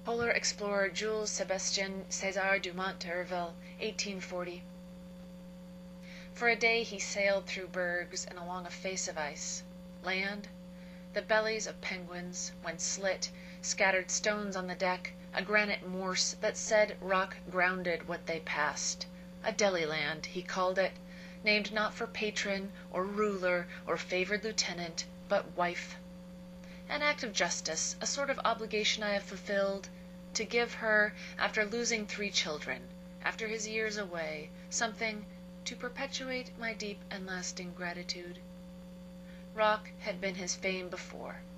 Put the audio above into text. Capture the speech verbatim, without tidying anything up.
Polar explorer Jules Sebastien César Dumont d'Urville, eighteen forty. For a day he sailed through bergs and along a face of ice. Land? The bellies of penguins, when slit, scattered stones on the deck, a granite Morse that said rock grounded what they passed. A Deliland, he called it, named not for patron, or ruler, or favored lieutenant, but wife. An act of justice, a sort of obligation I have fulfilled, to give her, after losing three children, after his years away, something to perpetuate my deep and lasting gratitude. Rock had been his fame before.